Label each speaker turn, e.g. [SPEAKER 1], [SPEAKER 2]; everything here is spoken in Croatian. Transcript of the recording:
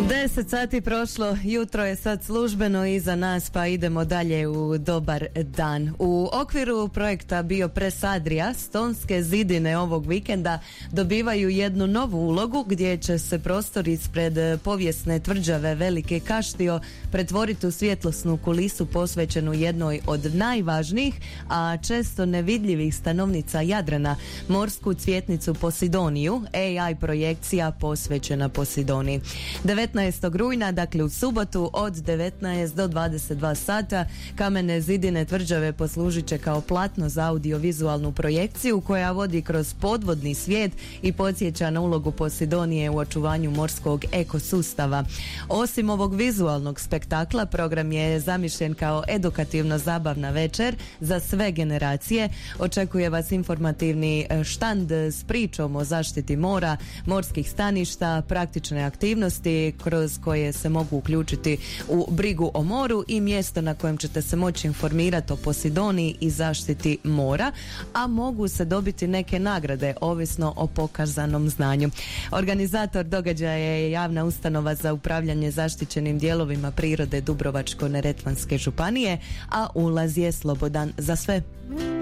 [SPEAKER 1] 10 sati prošlo, jutro je sad službeno iza nas, pa idemo dalje u dobar dan. U okviru projekta Biopress Adria, Stonske zidine ovog vikenda dobivaju jednu novu ulogu gdje će se prostor ispred povijesne tvrđave Velike Kaštio pretvoriti u svjetlosnu kulisu posvećenu jednoj od najvažnijih, a često nevidljivih stanovnica Jadrana, morsku cvjetnicu Posidoniju, AI projekcija posvećena Posidoniji. 19. rujna, dakle u subotu od 19 do 22 sata, kamene zidine tvrđave poslužit će kao platno za audiovizualnu projekciju koja vodi kroz podvodni svijet i podsjeća na ulogu Posidonije u očuvanju morskog ekosustava. Osim ovog vizualnog spektakla, program je zamišljen kao edukativno-zabavna večer za sve generacije. Očekuje vas informativni štand s pričom o zaštiti mora, morskih staništa, praktične aktivnosti kroz koje se mogu uključiti u brigu o moru i mjesto na kojem ćete se moći informirati o Posidoniji i zaštiti mora, a mogu se dobiti neke nagrade ovisno o pokazanom znanju. Organizator događaja je javna ustanova za upravljanje zaštićenim dijelovima prirode Dubrovačko-neretvanske županije, a ulaz je slobodan za sve.